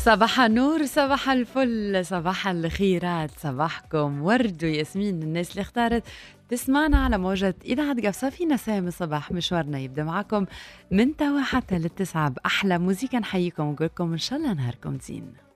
صباح النور، صباح الفل، صباح الخيرات، صباحكم ورد وياسمين. الناس اللي اختارت تسمعنا على موجة إذاعة قفصة في نساء الصباح، مشوارنا يبدأ معكم من توا حتى للتسعة بأحلى موزيكا. نحييكم ونقولكم إن شاء الله نهاركم زين.